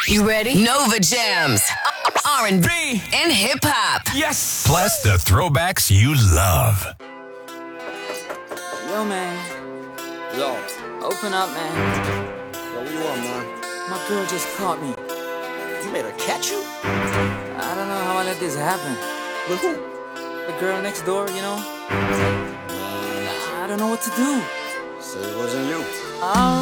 You ready? Nova Jams, R&B, and hip hop. Yes. Plus the throwbacks you love. Yo, man. Yo. Open up, man. Yo, what you want, man? My girl just caught me. You made her catch you? I don't know how I let this happen. With who? The girl next door, you know? I don't know what to do. Say it wasn't you.